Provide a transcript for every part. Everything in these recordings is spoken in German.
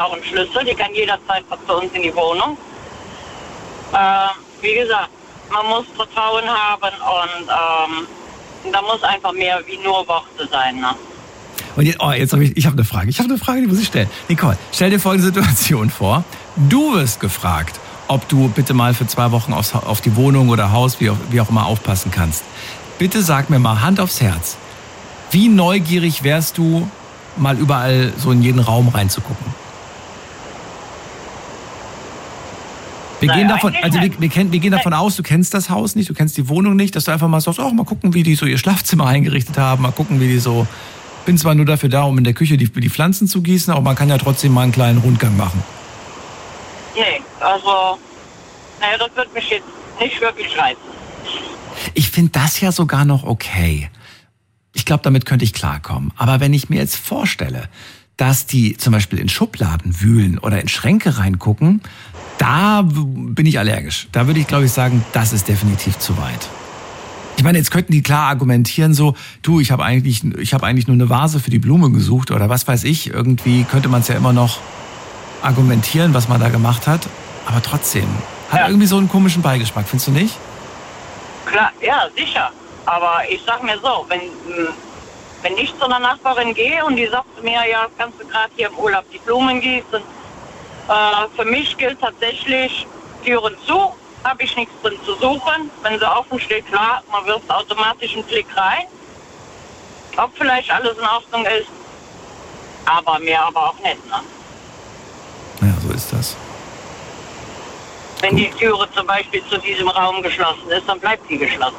auch einen Schlüssel, die kann jederzeit zu uns in die Wohnung. Wie gesagt, man muss Vertrauen haben und da muss einfach mehr wie nur Worte sein. Ne? Und jetzt habe ich habe eine Frage. Die muss ich stellen. Nicole, stell dir folgende Situation vor. Du wirst gefragt, ob du bitte mal für 2 Wochen auf die Wohnung oder Haus, wie auch immer, aufpassen kannst. Bitte sag mir mal, Hand aufs Herz, wie neugierig wärst du, mal überall so in jeden Raum reinzugucken? Wir gehen davon aus, du kennst das Haus nicht, du kennst die Wohnung nicht, dass du einfach mal sagst, mal gucken, wie die so ihr Schlafzimmer eingerichtet haben, mal gucken, wie die so, bin zwar nur dafür da, um in der Küche die Pflanzen zu gießen, aber man kann ja trotzdem mal einen kleinen Rundgang machen. Nee, das wird mich jetzt nicht wirklich reizen. Ich finde das ja sogar noch okay. Ich glaube, damit könnte ich klarkommen. Aber wenn ich mir jetzt vorstelle, dass die zum Beispiel in Schubladen wühlen oder in Schränke reingucken, da bin ich allergisch. Da würde ich, glaube ich, sagen, das ist definitiv zu weit. Ich meine, jetzt könnten die klar argumentieren so, ich habe eigentlich nur eine Vase für die Blume gesucht oder was weiß ich. Irgendwie könnte man es ja immer noch argumentieren, was man da gemacht hat. Aber trotzdem, hat irgendwie so einen komischen Beigeschmack, findest du nicht? Klar, ja, sicher. Aber ich sag mir so, wenn ich zu einer Nachbarin gehe und die sagt mir, ja, kannst du gerade hier im Urlaub die Blumen gießen, für mich gilt tatsächlich Türen zu, habe ich nichts drin zu suchen. Wenn sie offen steht, klar, man wirft automatisch einen Blick rein, ob vielleicht alles in Ordnung ist, aber mehr aber auch nicht, ne? Ja, so ist das. Wenn die Türe zum Beispiel zu diesem Raum geschlossen ist, dann bleibt sie geschlossen.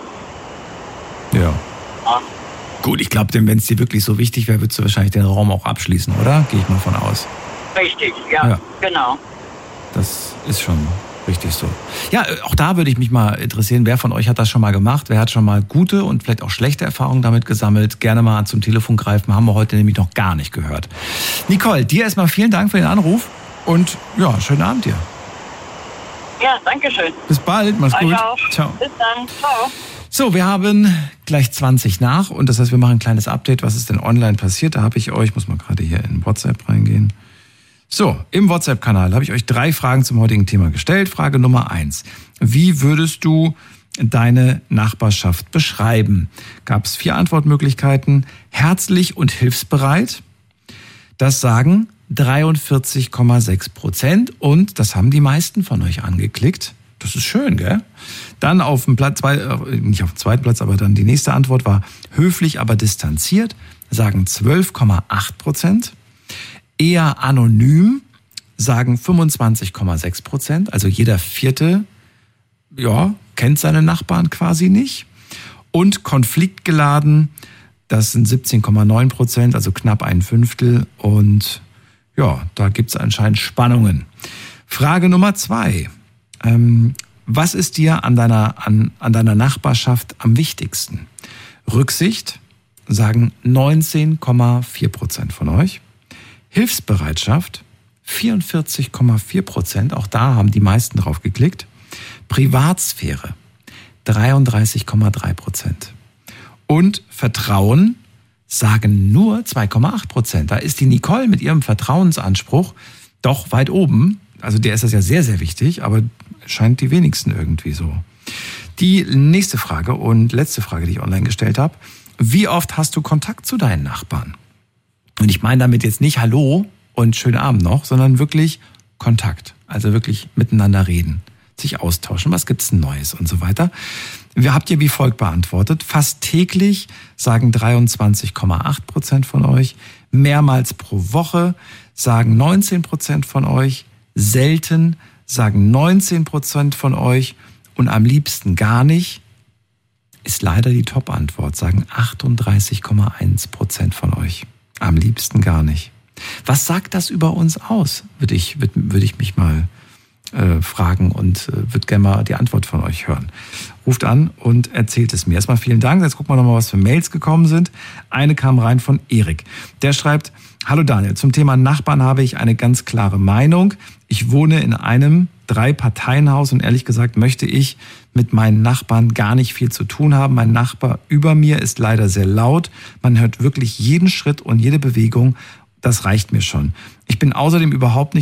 Ja. Gut, ich glaube, wenn es dir wirklich so wichtig wäre, würdest du wahrscheinlich den Raum auch abschließen, oder? Gehe ich mal von aus. Richtig, ja, genau. Das ist schon richtig so. Ja, auch da würde ich mich mal interessieren, wer von euch hat das schon mal gemacht? Wer hat schon mal gute und vielleicht auch schlechte Erfahrungen damit gesammelt? Gerne mal zum Telefon greifen, haben wir heute nämlich noch gar nicht gehört. Nicole, dir erstmal vielen Dank für den Anruf und ja, schönen Abend dir. Ja, danke schön. Bis bald, mach's gut. Auch. Ciao. Bis dann, ciao. So, wir haben gleich 20 nach und das heißt, wir machen ein kleines Update, was ist denn online passiert. Da habe ich euch, muss mal gerade hier in WhatsApp reingehen. So, im WhatsApp-Kanal habe ich euch 3 Fragen zum heutigen Thema gestellt. Frage Nummer 1. Wie würdest du deine Nachbarschaft beschreiben? Gab es 4 Antwortmöglichkeiten. Herzlich und hilfsbereit. Das sagen 43,6% und das haben die meisten von euch angeklickt. Das ist schön, gell? Dann auf dem Platz, nicht auf dem zweiten Platz, aber dann die nächste Antwort war höflich, aber distanziert, sagen 12,8%. Eher anonym, sagen 25,6%. Also jeder Vierte, kennt seine Nachbarn quasi nicht. Und konfliktgeladen, das sind 17,9%, also knapp 1/5. Und ja, da gibt es anscheinend Spannungen. Frage Nummer 2. Was ist dir an deiner Nachbarschaft am wichtigsten? Rücksicht, sagen 19,4% von euch. Hilfsbereitschaft, 44,4%. Auch da haben die meisten drauf geklickt. Privatsphäre, 33,3%. Und Vertrauen sagen nur 2,8%. Da ist die Nicole mit ihrem Vertrauensanspruch doch weit oben. Also der ist das ja sehr, sehr wichtig, aber scheint die wenigsten irgendwie so. Die nächste Frage und letzte Frage, die ich online gestellt habe. Wie oft hast du Kontakt zu deinen Nachbarn? Und ich meine damit jetzt nicht Hallo und schönen Abend noch, sondern wirklich Kontakt. Also wirklich miteinander reden, sich austauschen, was gibt's Neues und so weiter. Habt ihr wie folgt beantwortet. Fast täglich sagen 23,8% von euch. Mehrmals pro Woche sagen 19% von euch. Selten sagen 19% von euch. Und am liebsten gar nicht ist leider die Top-Antwort, sagen 38,1% von euch. Am liebsten gar nicht. Was sagt das über uns aus? Würde ich mich mal fragen und würde gerne mal die Antwort von euch hören. Ruft an und erzählt es mir. Erstmal vielen Dank. Jetzt gucken wir nochmal, was für Mails gekommen sind. Eine kam rein von Erik. Der schreibt: Hallo Daniel, zum Thema Nachbarn habe ich eine ganz klare Meinung. Ich wohne in einem 3-Parteien-Haus und ehrlich gesagt möchte ich mit meinen Nachbarn gar nicht viel zu tun haben. Mein Nachbar über mir ist leider sehr laut. Man hört wirklich jeden Schritt und jede Bewegung. Das reicht mir schon. Ich bin außerdem überhaupt nicht